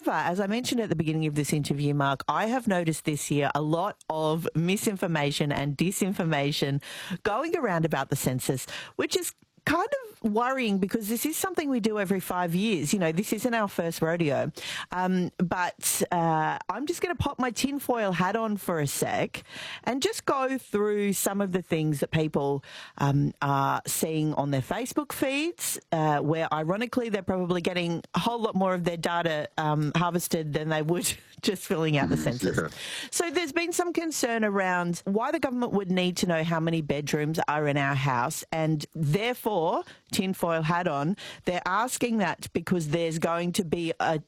However, as I mentioned at the beginning of this interview, Mark, I have noticed this year a lot of misinformation and disinformation going around about the census, which is kind of worrying because this is something we do every 5 years. You know, this isn't our first rodeo. But I'm just going to pop my tinfoil hat on for a sec and just go through some of the things that people are seeing on their Facebook feeds, where ironically they're probably getting a whole lot more of their data harvested than they would just filling out the census. Yeah. So there's been some concern around why the government would need to know how many bedrooms are in our house, and therefore, tinfoil hat on, they're asking that because there's going to be a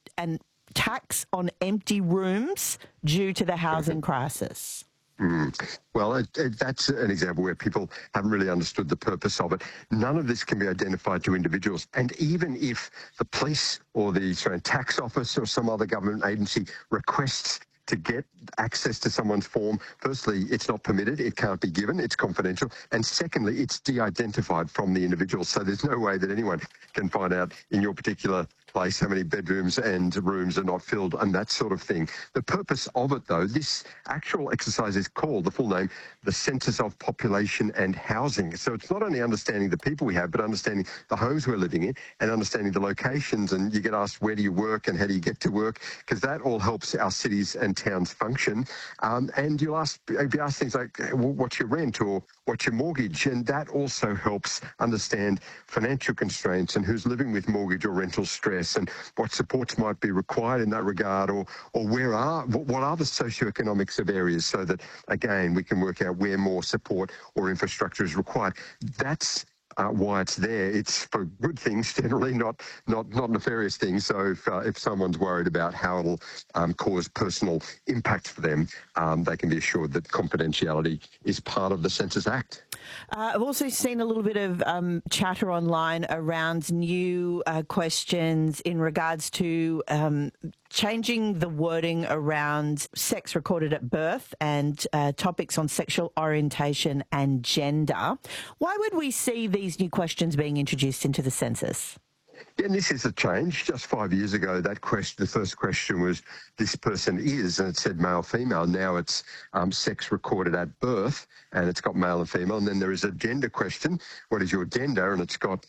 tax on empty rooms due to the housing crisis. Well, that's an example where people haven't really understood the purpose of it. None of this can be identified to individuals. And even if the police or the Australian Tax Office or some other government agency requests to get access to someone's form, firstly, it's not permitted, it can't be given, it's confidential, and secondly, it's de-identified from the individual, so there's no way that anyone can find out in your particular place how many bedrooms and rooms are not filled and that sort of thing. The purpose of it, though, this actual exercise is called, the full name, the Census of Population and Housing. So it's not only understanding the people we have, but understanding the homes we're living in and understanding the locations. And you get asked, where do you work and how do you get to work? Because that all helps our cities and towns function. And you'll be asked things like, what's your rent or what's your mortgage? And that also helps understand financial constraints and who's living with mortgage or rental stress and what supports might be required in that regard, or what are the socioeconomics of areas, so that, again, we can work out where more support or infrastructure is required. That's why it's there. It's for good things generally, not nefarious things. So if someone's worried about how it'll cause personal impact for them, they can be assured that confidentiality is part of the Census Act. I've also seen a little bit of chatter online around new questions in regards to changing the wording around sex recorded at birth and topics on sexual orientation and gender. Why would we see these new questions being introduced into the census? Yeah, and this is a change. Just 5 years ago, that question, the first question was, this person is, and it said male, female. Now it's sex recorded at birth, and it's got male and female. And then there is a gender question. What is your gender? And it's got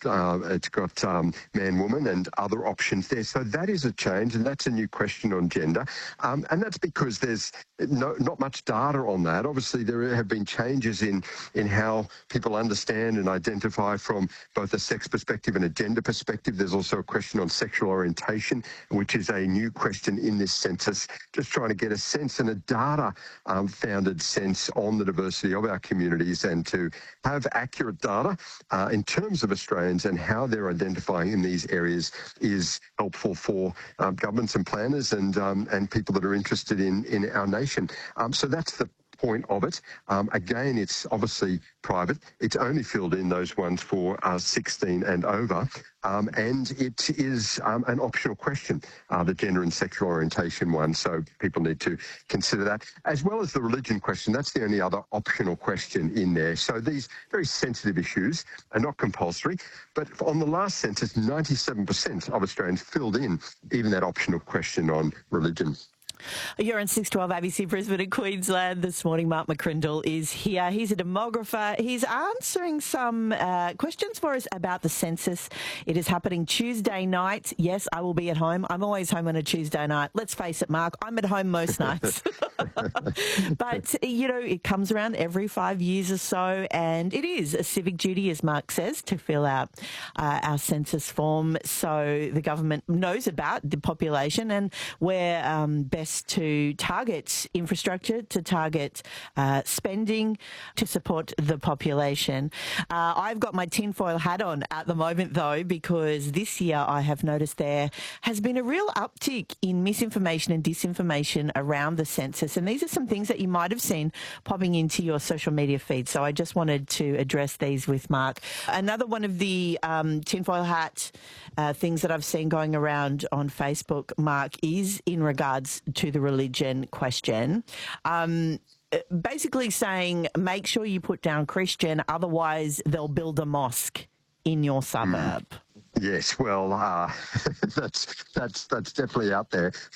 man, woman, and other options there. So that is a change, and that's a new question on gender. And that's because there's not much data on that. Obviously, there have been changes in how people understand and identify from both a sex perspective and a gender perspective. There's also a question on sexual orientation, which is a new question in this census, just trying to get a sense and a data-founded sense on the diversity of our communities, and to have accurate data in terms of Australians and how they're identifying in these areas is helpful for governments and planners and people that are interested in our nation. So that's the point of it. Again, it's obviously private. It's only filled in those ones for 16 and over. And it is an optional question, the gender and sexual orientation one. So people need to consider that, as well as the religion question. That's the only other optional question in there. So these very sensitive issues are not compulsory. But on the last census, 97% of Australians filled in even that optional question on religion. You're on 612 ABC Brisbane and Queensland. This morning, Mark McCrindle is here. He's a demographer. He's answering some questions for us about the census. It is happening Tuesday night. Yes, I will be at home. I'm always home on a Tuesday night. Let's face it, Mark, I'm at home most nights. But, you know, it comes around every 5 years or so, and it is a civic duty, as Mark says, to fill out our census form so the government knows about the population and where best to target infrastructure, to target spending to support the population. I've got my tinfoil hat on at the moment, though, because this year I have noticed there has been a real uptick in misinformation and disinformation around the census. And these are some things that you might have seen popping into your social media feed. So I just wanted to address these with Mark. Another one of the tinfoil hat things that I've seen going around on Facebook, Mark, is in regards to the religion question. Basically saying, make sure you put down Christian, otherwise they'll build a mosque in your suburb. Yes, well, that's definitely out there.